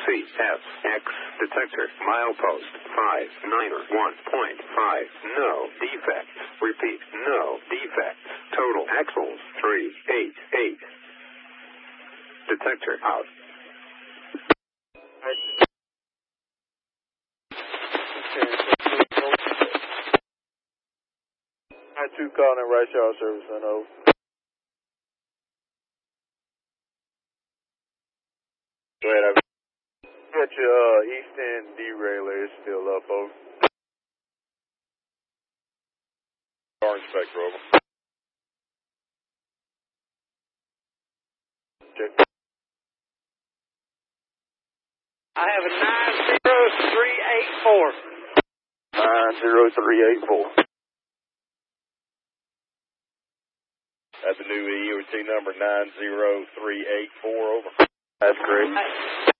CSX detector milepost 591.5. No defects. Repeat, no defects. Total axles 388. Detector out. I-2 calling in right shower service, I know. Go ahead, I've got your east end derailleur is still up, over. Car inspector, over. Check. I have a 90384. 90384. That's the new EOT number 90384, over. That's correct.